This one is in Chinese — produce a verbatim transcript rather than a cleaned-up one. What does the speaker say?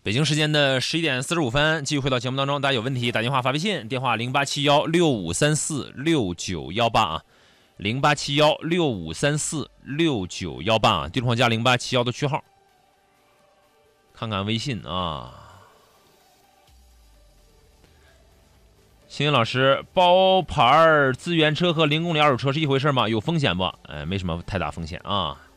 北京时间的十一点四十五分，继续回到节目当中。大家有问题打电话发微信，电话零八七幺六五三四六九幺八啊，零八七幺六五三四六九幺八啊，对话加零八七幺的区号。看看微信啊，星星老师，包牌资源车和零公里二手车是一回事吗？有风险不？哎，没什么太大风险啊。